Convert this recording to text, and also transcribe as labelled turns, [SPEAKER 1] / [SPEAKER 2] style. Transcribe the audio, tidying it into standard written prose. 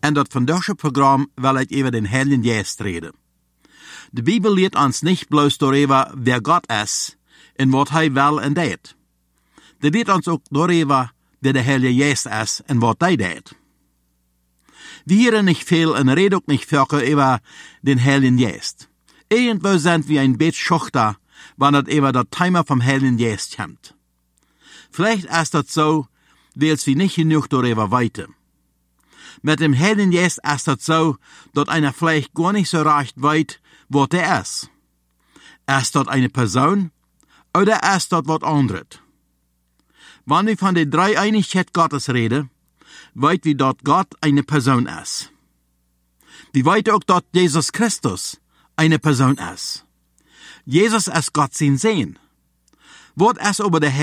[SPEAKER 1] En dat vandaagse programma wil ik over den Heiligen Geest reden. De Bibel leert ons niet bloos darüber, wer Gott is en wat hij wil en deed. De leert ons ook darüber, wer de Heilige Geest is en wat hij deed. We hören nicht viel en reden ook nicht veel über den Heiligen Geest. Irgendwo sind wir ein bisschen schuchter, wann het über das Thema vom Heiligen Geest kommt. Vielleicht ist das so, weil wir nicht genug darüber weiten. Mit dem Heiligen Geest ist das so, dass einer vielleicht gar nicht so recht weiß, was der ist. Ist das eine Person oder ist das was anderes? Wenn wir von der Dreieinigkeit Gottes reden, weiß wir, dass Gott eine Person ist. Wir wissen auch, dass Jesus Christus eine Person ist. Jesus ist Gott sein Sohn. Was ist aber der